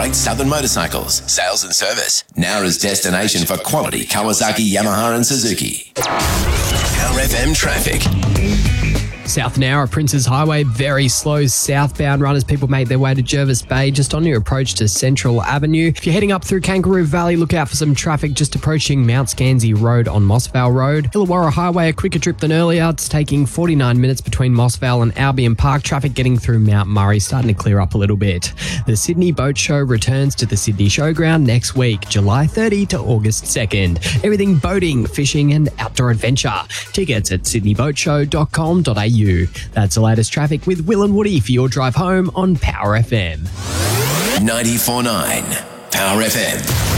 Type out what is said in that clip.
Great Southern Motorcycles, sales and service. Nowra's destination for quality Kawasaki, Yamaha and Suzuki. Power FM traffic. South Nowra, Princes Highway, very slow southbound run as people make their way to Jervis Bay, just on your approach to Central Avenue. If you're heading up through Kangaroo Valley, look out for some traffic just approaching Mount Scansey Road on Mossvale Road. Illawarra Highway, a quicker trip than earlier. It's taking 49 minutes between Mossvale and Albion Park. Traffic getting through Mount Murray, starting to clear up a little bit. The Sydney Boat Show returns to the Sydney Showground next week, July 30 to August 2nd. Everything boating, fishing and outdoor adventure. Tickets at sydneyboatshow.com.au. That's the latest traffic with Will and Woody for your drive home on Power FM. 94.9 Power FM.